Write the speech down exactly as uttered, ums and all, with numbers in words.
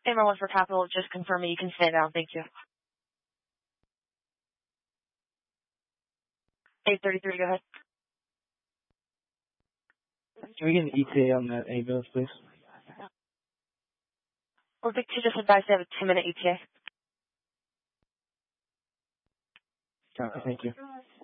Amber one for Capital, just confirm me. You can stand down. Thank you. eight thirty-three, go ahead. Can we get an E T A on that ambulance, please? Or Vic two just advised to have a ten minute E T A. Copy, thank you.